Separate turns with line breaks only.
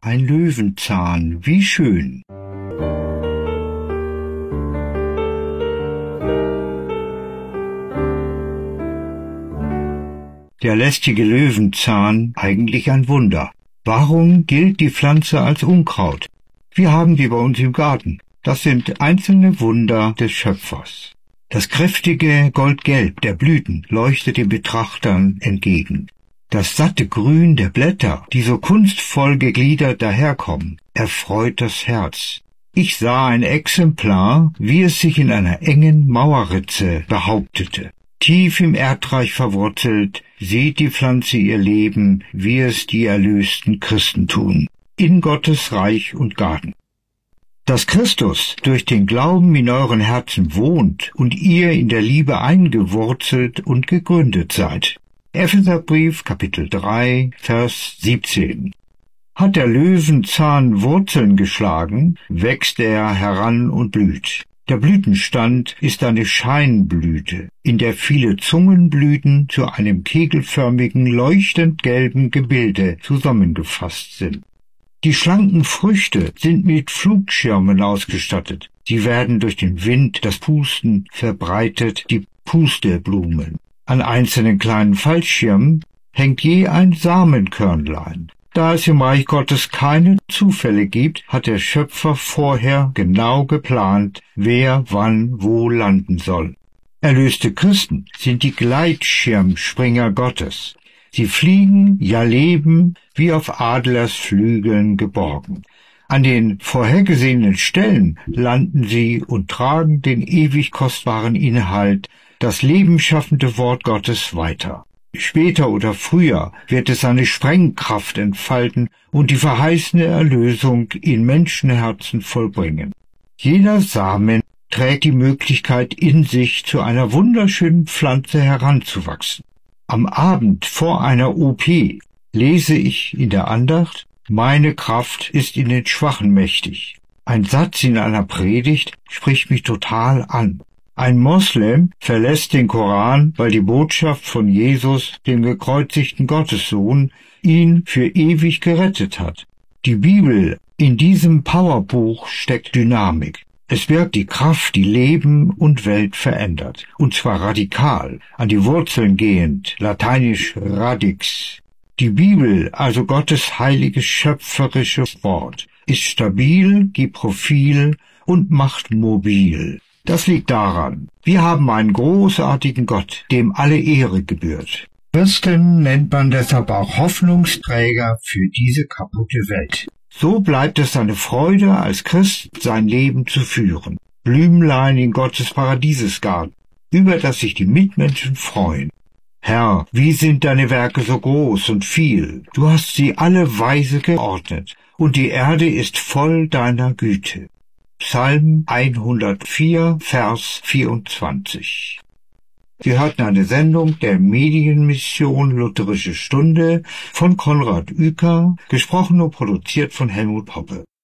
Ein Löwenzahn, wie schön. Der lästige Löwenzahn, eigentlich ein Wunder. Warum gilt die Pflanze als Unkraut? Wir haben die bei uns im Garten. Das sind einzelne Wunder des Schöpfers. Das kräftige Goldgelb der Blüten leuchtet den Betrachtern entgegen. Das satte Grün der Blätter, die so kunstvoll gegliedert daherkommen, erfreut das Herz. Ich sah ein Exemplar, wie es sich in einer engen Mauerritze behauptete. Tief im Erdreich verwurzelt, sieht die Pflanze ihr Leben, wie es die erlösten Christen tun, in Gottes Reich und Garten. Dass Christus durch den Glauben in euren Herzen wohnt und ihr in der Liebe eingewurzelt und gegründet seid. Epheserbrief, Kapitel 3, Vers 17. Hat der Löwenzahn Wurzeln geschlagen, wächst er heran und blüht. Der Blütenstand ist eine Scheinblüte, in der viele Zungenblüten zu einem kegelförmigen, leuchtend gelben Gebilde zusammengefasst sind. Die schlanken Früchte sind mit Flugschirmen ausgestattet. Sie werden durch den Wind, das Pusten, verbreitet, die Pusteblumen. An einzelnen kleinen Fallschirmen hängt je ein Samenkörnlein. Da es im Reich Gottes keine Zufälle gibt, hat der Schöpfer vorher genau geplant, wer wann wo landen soll. Erlöste Christen sind die Gleitschirmspringer Gottes. Sie fliegen, ja leben, wie auf Adlersflügeln geborgen. An den vorhergesehenen Stellen landen sie und tragen den ewig kostbaren Inhalt, das lebensschaffende Wort Gottes weiter. Später oder früher wird es seine Sprengkraft entfalten und die verheißene Erlösung in Menschenherzen vollbringen. Jeder Samen trägt die Möglichkeit in sich, zu einer wunderschönen Pflanze heranzuwachsen. Am Abend vor einer OP lese ich in der Andacht: Meine Kraft ist in den Schwachen mächtig. Ein Satz in einer Predigt spricht mich total an. Ein Moslem verlässt den Koran, weil die Botschaft von Jesus, dem gekreuzigten Gottessohn, ihn für ewig gerettet hat. Die Bibel, in diesem Powerbuch steckt Dynamik. Es birgt die Kraft, die Leben und Welt verändert, und zwar radikal, an die Wurzeln gehend, lateinisch radix. Die Bibel, also Gottes heiliges schöpferisches Wort, ist stabil, gibt Profil und macht mobil. Das liegt daran, wir haben einen großartigen Gott, dem alle Ehre gebührt. Christen nennt man deshalb auch Hoffnungsträger für diese kaputte Welt. So bleibt es eine Freude, als Christ sein Leben zu führen. Blümlein in Gottes Paradiesesgarten, über das sich die Mitmenschen freuen. Herr, wie sind deine Werke so groß und viel? Du hast sie alle weise geordnet, und die Erde ist voll deiner Güte. Psalm 104, Vers 24. Sie hörten eine Sendung der Medienmission Lutherische Stunde von Konrad Uecker, gesprochen und produziert von Helmut Poppe.